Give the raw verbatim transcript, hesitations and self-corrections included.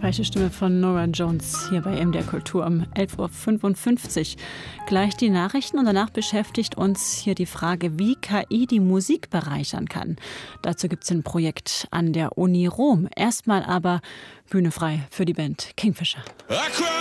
Weiche Stimme von Norah Jones hier bei M D R Kultur um elf Uhr fünfundfünfzig. Gleich die Nachrichten und danach beschäftigt uns hier die Frage, wie K I die Musik bereichern kann. Dazu gibt es ein Projekt an der Uni Rom. Erstmal aber Bühne frei für die Band Kingfisher.